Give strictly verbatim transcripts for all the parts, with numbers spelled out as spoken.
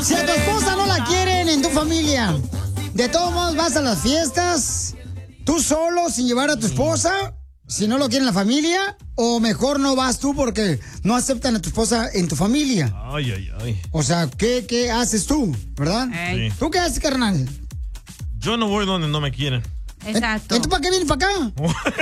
Si a tu esposa no la quieren en tu familia, ¿de todos modos vas a las fiestas tú solo sin llevar a tu esposa? Si no lo quieren la familia, o mejor no vas tú porque no aceptan a tu esposa en tu familia. Ay, ay, ay. O sea, ¿qué, qué haces tú, verdad? Sí. ¿Tú qué haces, carnal? Yo no voy donde no me quieren. Exacto. ¿Entonces para qué vienes para acá?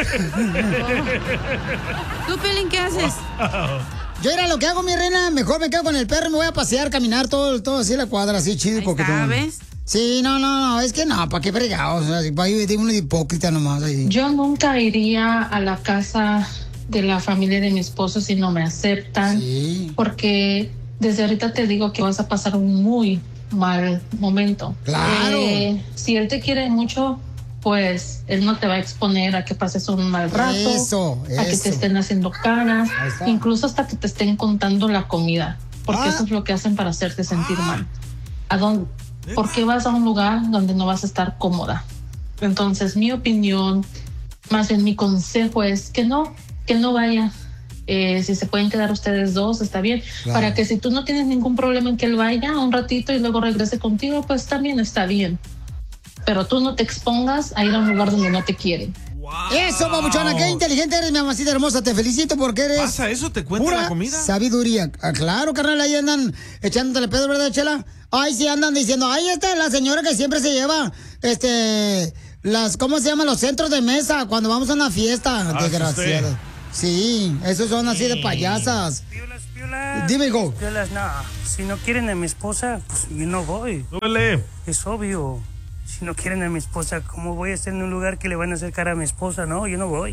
¿Tú, Pelín, qué haces? Yo era lo que hago, mi reina, mejor me quedo con el perro y me voy a pasear, caminar todo, todo así la cuadra, así chido. Porque ¿Sabes? Sí, no, no, no, es que no, ¿para qué fregados? O sea, para ir uno de hipócrita nomás ahí. Yo nunca iría a la casa de la familia de mi esposo si no me aceptan, sí. Porque desde ahorita te digo que vas a pasar un muy mal momento. Claro. Eh, si él te quiere mucho, pues él no te va a exponer a que pases un mal rato, Eso, a que eso. te estén haciendo caras, incluso hasta que te estén contando la comida, porque Ah. eso es lo que hacen para hacerte sentir mal. ¿A dónde? ¿Por qué vas a un lugar donde no vas a estar cómoda? Entonces, mi opinión, más bien mi consejo es que no, que no vaya. Eh, si se pueden quedar ustedes dos, está bien. Claro. Para que si tú no tienes ningún problema en que él vaya un ratito y luego regrese contigo, pues también está bien. Pero tú no te expongas a ir a un lugar donde no te quieren. Eso, babuchona, qué inteligente eres, mi mamacita hermosa. Te felicito porque eres. ¿Pasa eso? ¿Te cuenta pura la comida? Sabiduría. Ah, claro, carnal, ahí andan echándote el pedo, ¿verdad, Chela? Ay, sí, andan diciendo, ay, esta es la señora que siempre se lleva, este, las, ¿cómo se llaman? Los centros de mesa cuando vamos a una fiesta. Ah, Desgraciada. Sí, esos son así de payasas. Dime, hijo. Piolas, no, si no quieren a mi esposa, pues yo no voy. Duele. Es obvio. Si no quieren a mi esposa, ¿cómo voy a estar en un lugar que le van a acercar a mi esposa? No, yo no voy.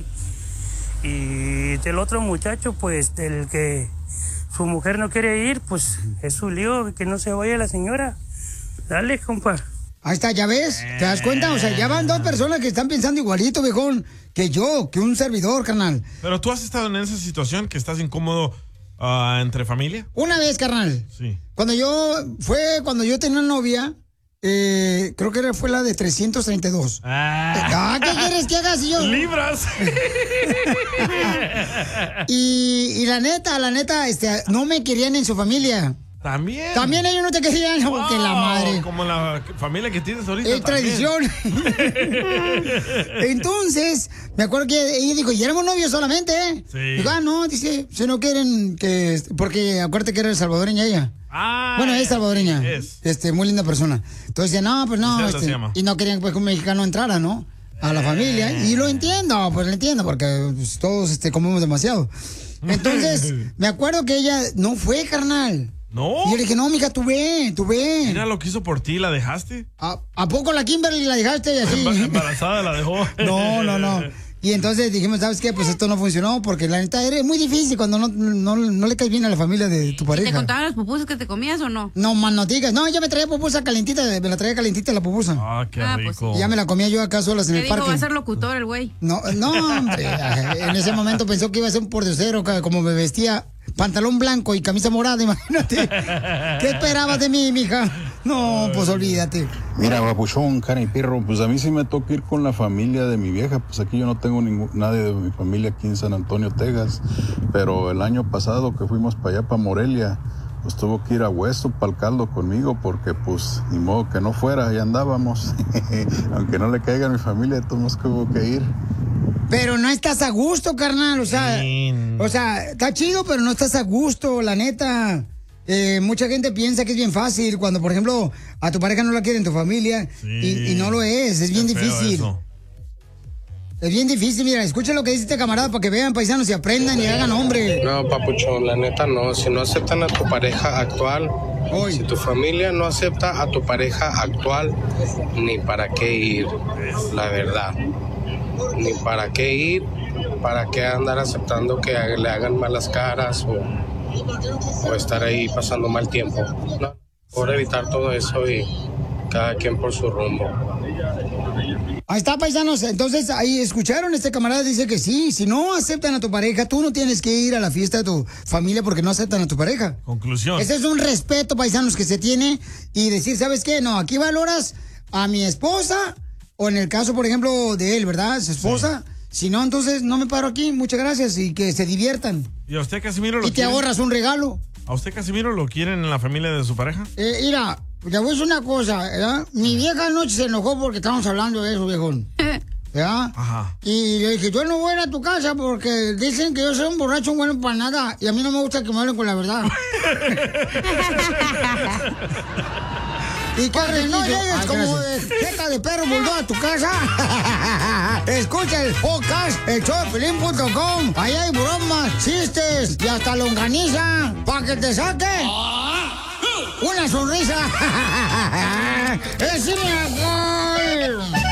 Y del otro muchacho, pues, del que su mujer no quiere ir, pues, es su lío, que no se vaya la señora. Dale, compa. Ahí está, ¿ya ves? ¿Te das cuenta? O sea, ya van dos personas que están pensando igualito, viejón, que yo, que un servidor, carnal. Pero tú has estado en esa situación que estás incómodo uh, entre familia. Una vez, carnal. Sí. Cuando yo, fue cuando yo tenía una novia, eh, creo que era, fue la de trescientos treinta y dos. Ah, ¿qué quieres que haga si yo? Libras. y, y la neta, la neta, este, no me querían en su familia. También. También ellos no te querían, Wow, que la madre. Como la familia que tienes ahorita. Es tradición. Entonces, me acuerdo que ella dijo, y éramos novios solamente, ¿eh? Sí. Digo, ah, no, dice, si no quieren que... Porque acuérdate que era salvadoreña ella. Ah, Bueno, es salvadoreña. es. Este, muy linda persona. Entonces decía, no, pues no. Iselda Este, se llama. y no querían pues, que un mexicano entrara, ¿no? A la familia. Y lo entiendo, pues lo entiendo, porque pues, todos este, comemos demasiado. Entonces, me acuerdo que ella no fue, carnal. No. Y yo le dije, no, mija, tú ve, tú ve. Mira lo que hizo por ti, ¿la dejaste? ¿A, ¿a poco la Kimberly la dejaste y así? Emba- Embarazada la dejó. No, no, no. Y entonces dijimos, ¿sabes qué? Pues esto no funcionó porque la neta es muy difícil cuando no, no, no le caes bien a la familia de tu ¿Te pareja. contaban las pupusas que te comías o no? No, man, no digas. No, yo me traía pupusa calentita, me la traía calentita la pupusa. Ah, qué Ah, pues rico. Y ya me la comía yo acá solas en Te el dijo, parque. va a ser locutor el güey. No, no, hombre. En ese momento pensó que iba a ser un pordiosero, ca- como me vestía, pantalón blanco y camisa morada, imagínate. ¿Qué esperabas de mí, mija? No, pues olvídate. Mira, papuchón, cara y perro, pues a mí sí me toca ir con la familia de mi vieja, pues aquí yo no tengo ningún, nadie de mi familia aquí en San Antonio, Texas, pero el año pasado que fuimos para allá, para Morelia, pues tuvo que ir a Hueso, para el caldo conmigo, porque pues ni modo que no fuera, ahí andábamos, aunque no le caiga a mi familia, tuvimos que hubo que ir. Pero no estás a gusto, carnal, o sea, o sea, está chido, pero no estás a gusto, la neta. Eh, mucha gente piensa que es bien fácil cuando, por ejemplo, a tu pareja no la quiere en tu familia y, y no lo es, es bien Qué feo difícil. eso. Es bien difícil, mira, escucha lo que dice este camarada para que vean, paisanos, y aprendan y hagan hombre. No, papuchón, la neta no. Si no aceptan a tu pareja actual, si tu familia no acepta a tu pareja actual, ni para qué ir, la verdad. Ni para qué ir, para qué andar aceptando que le hagan malas caras o, o estar ahí pasando mal tiempo. No, por evitar todo eso y cada quien por su rumbo. Ahí está, paisanos. Entonces, ahí escucharon, este camarada dice que sí, si no aceptan a tu pareja, tú no tienes que ir a la fiesta de tu familia porque no aceptan a tu pareja. Conclusión. Ese es un respeto, paisanos, que se tiene y decir, ¿sabes qué? No, aquí valoras a mi esposa o en el caso, por ejemplo, de él, ¿verdad? Su esposa. Sí. Si no, entonces no me paro aquí. Muchas gracias y que se diviertan. ¿Y a usted, Casimiro, lo Y te quieren? ahorras un regalo. ¿A usted, Casimiro, lo quieren en la familia de su pareja? Eh, mira, te voy a decir una cosa, ¿verdad? Mi vieja anoche se enojó porque estábamos hablando de eso, viejón. ¿Verdad? Ajá. Y le dije, yo no voy a ir a tu casa porque dicen que yo soy un borracho bueno para nada y a mí no me gusta que me hablen con la verdad. Y que no llegues como de jeta de perro bulldog a tu casa. Escucha el podcast, el show de Pelín punto com. Ahí hay bromas, chistes y hasta longaniza para que te saque una sonrisa. ¡Es mi amor!